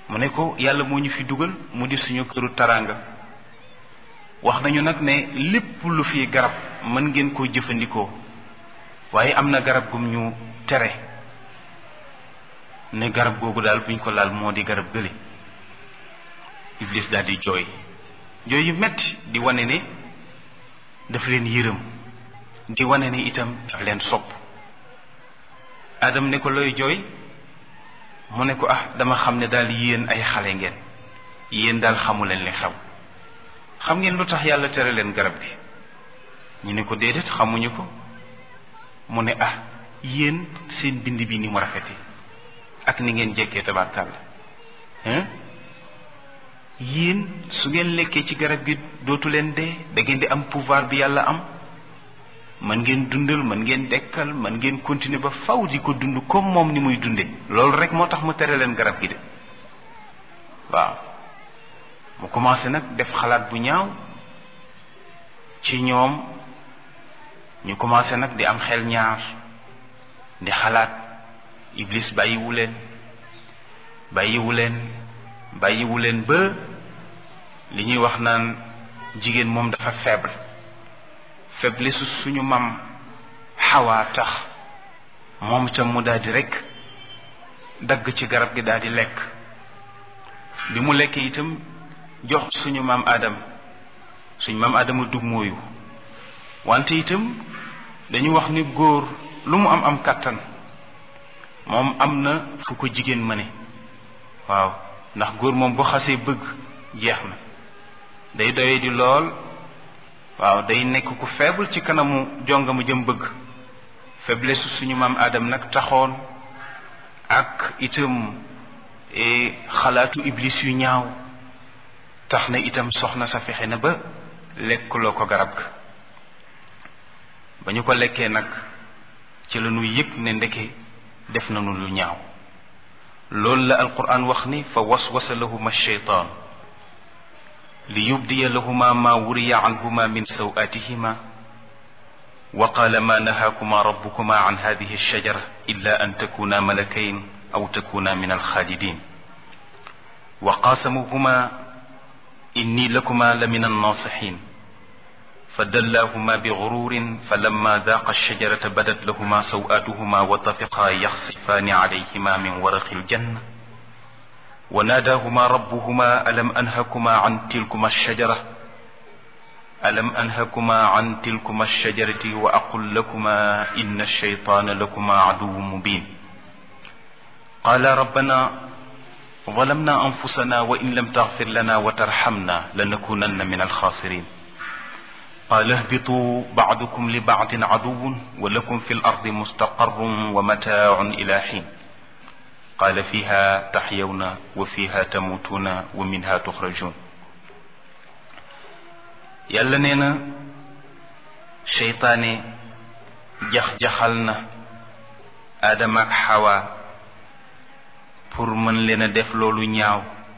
mu ne ko yàlla moo ñu fi dugal mu di suñu këru taraanga wax nañu nag ne lépp lu fi garab mën ngeen koo jëfandikoo waaye am na garab gum ñu tere ne garab googu daal buñ ko laal moo di garab gële. Iblis daal di jooy jooy yu metti di wane ne daf leen yërëm di wane ne itam daf leen sopp. Adam ne ko looy jooy mu ne ko dama xam ne daal yéen ay xale ngeen, yéen daal xamu leen li xew. xam ngeen lu tax yàlla tere leen garab gi? ñu ne ko déedéet xamuñu ko. mu ne yéen seen bind bi ni mu rafete ak ni ngeen jekkee tabarkàlla yéen su ngeen lekkee ci garab gi dootu leen dee, da ngeen di am pouvoir bi yàlla am, mën ngeen dundal, mën ngeen dekkal, mën ngeen continuer ba faw di ko dund comme moom ni muy dunde. loolu rek moo tax mu tere leen garab gi de. waaw mu commencé nag def xalaat bu ñaaw ci ñoom. ñu commencé nag di am xel ñaar di xalaat. Iblis bàyyiwu leen ba li ñuy wax naan jigéen moom dafa faiblesse suñu mam Xawaa tax moom itam mu daal di rek dagg ci garab gi daal di lekk. bi mu lekkee itam jox suñu maam Adama dug mooyu. wante itam dañu wax ni góor lu mu am kàttan moom am na fu ko jigéen mëne. waaw ndax góor moom bu xasee bëgg jeex na, day doye di lool. waaw day nekk ku faible ci kanamu jongama jëm bëgg. faiblesse suñu maam Adam nag taxoon ak itam xalaatu iblis yu ñaaw tax na itam soxna sa fexe na ba lekkuloo ko garab ga. ba ñu ko lekkee nag ci la ñu yëg ne ndeke def nañu lu ñaaw. loolu la alquran wax ni fa waswasa lahuma alcheytaan li yubdiya lahuma ma wuriya anhuma min sawatihima wa qala ma nahaakuma rabbukuma an hadihi alshajara illa an takuna malakayn aw takuna min alxaalidin wa qasamuhuma inni lakuma la min annasihin فدلاهما بغرور فلما ذاقا الشجرة بدت لهما سوآتهما وطفقا يخصفان عليهما من ورق الجنة وناداهما ربهما ألم أنهكما عن تلكما الشجرة وأقل لكما إن الشيطان لكما عدو مبين قال ربنا ظلمنا أنفسنا وإن لم تغفر لنا وترحمنا لنكونن من الخاسرين قال اهبطوا بعضكم لبعض عدو ولكم في الأرض مستقر ومتاع إلى حين قال فيها تحيون وفيها تموتون ومنها تخرجون. yàlla nee na seytaane jax-jaxal na Aadama ak Xawa pour mën leen a def loolu ñaaw.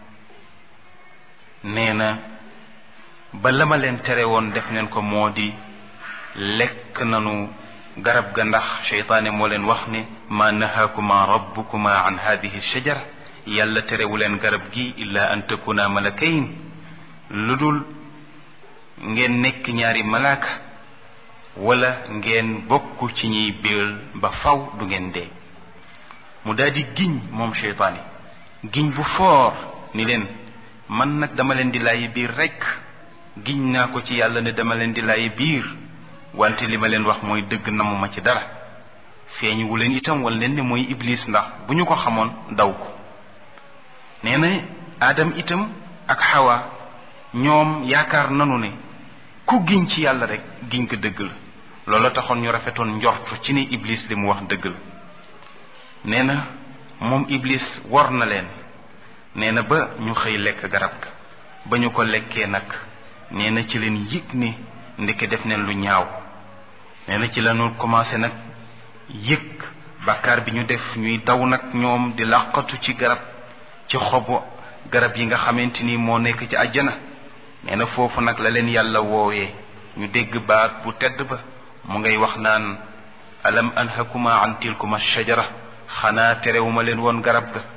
nee na ba la ma leen tere woon def neen ko moo di lekk nanu garab ga ndax seytaane moo leen wax ne ma nahaakuma rabbukuma an hadihi shajara yàlla terewu leen garab gi illa an takuna malakayn lu dul ngeen nekk ñaari malaaka wala ngeen bokk ci ñiy béel ba faw du ngeen dee. mu daldi giñ moom seytaane giñ bu foor ni leen man nag dama leen di laayi biir rekk, giñ naa ko ci yàlla ne dama leen di laayi biir wante li ma leen wax mooy dëgg namuma ci dara. feeñuwu leen itam wala leen ne mooy iblis ndax bu ñu ko xamoon daw ko. nee na Adam itam ak Xawa ñoom yaakaar nanu ne ku giñ ci yàlla rek giñ ko dëgg la. loola taxoon ñu rafetoon njort ci ne iblis li mu wax dëgg la. nee na moom iblis war na leen. nee na ba ñu xëy lekk garab ga ba ñu ko lekkee nag nee na ci leen yëg ne ndeke def neen lu ñaaw. nee na ci la ñu commencé nag yëg bàkkaar bi ñu def ñuy daw nag ñoom di làqatu ci garab ci xobu garab yi nga xamante ni moo nekk ci àjjana. nee na foofu nag la leen yàlla woowee ñu dégg baat bu tedd ba mu ngay wax naan alam anhakuma an tilkuma shajara xanaa terewuma leen woon garab ga